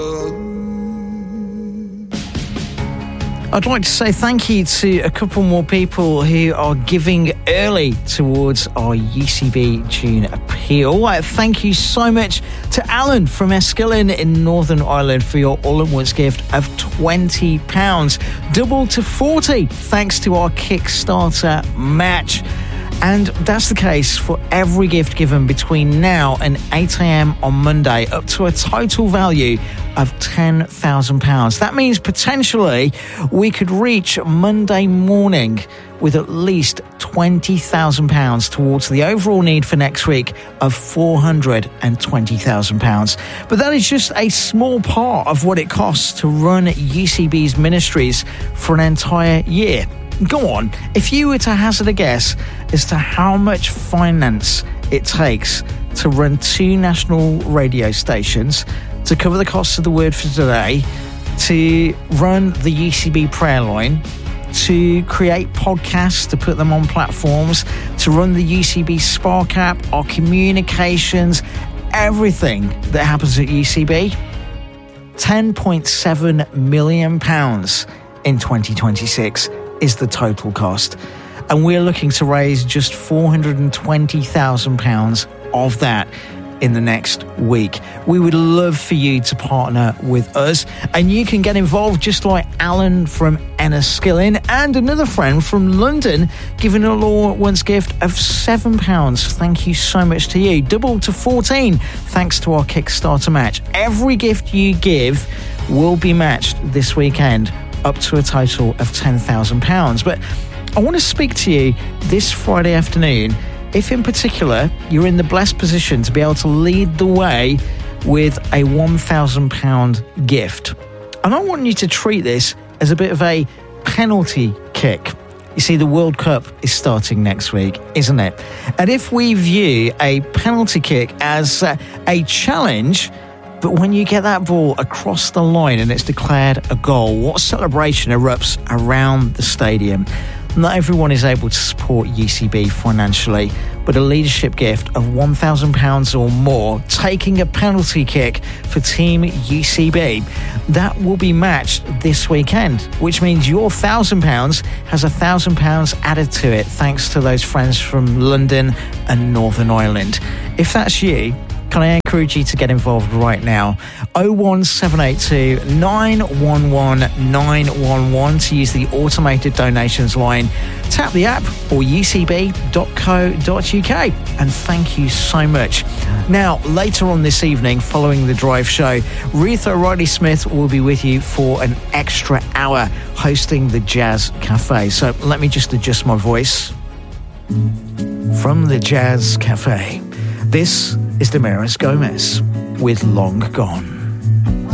I'd like to say thank you to a couple more people who are giving early towards our UCB June appeal. Thank you so much to Alan from Enniskillen in Northern Ireland for your all-at-once gift of £20, double to 40 thanks to our Kickstarter match. And that's the case for every gift given between now and 8 a.m. on Monday, up to a total value of £10,000. That means potentially we could reach Monday morning with at least £20,000 towards the overall need for next week of £420,000. But that is just a small part of what it costs to run UCB's ministries for an entire year. Go on, if you were to hazard a guess as to how much finance it takes to run 2 national radio stations, to cover the costs of the Word for Today, to run the UCB prayer line, to create podcasts, to put them on platforms, to run the UCB Spark app, our communications, everything that happens at UCB, £10.7 million in 2026 is the total cost. And we're looking to raise just £420,000 of that in the next week. We would love for you to partner with us, and you can get involved just like Alan from Enniskillen and another friend from London giving a all-at-once gift of £7. Thank you so much to you. Double to 14 thanks to our Kickstarter match. Every gift you give will be matched this weekend up to a total of £10,000. But I want to speak to you this Friday afternoon if in particular you're in the blessed position to be able to lead the way with a £1,000 gift. And I want you to treat this as a bit of a penalty kick. You see, the World Cup is starting next week, isn't it? And if we view a penalty kick as a challenge, but when you get that ball across the line and it's declared a goal, what celebration erupts around the stadium? Not everyone is able to support UCB financially, but a leadership gift of £1,000 or more, taking a penalty kick for Team UCB, that will be matched this weekend, which means your £1,000 has £1,000 added to it thanks to those friends from London and Northern Ireland. If that's you, can I encourage you to get involved right now? 01782 911 911 to use the automated donations line. Tap the app or ucb.co.uk. And thank you so much. Now, later on this evening, following the drive show, Ruth O'Reilly-Smith will be with you for an extra hour hosting the Jazz Cafe. So let me just adjust my voice. From the Jazz Cafe, this is Damaris Gomez with Long Gone.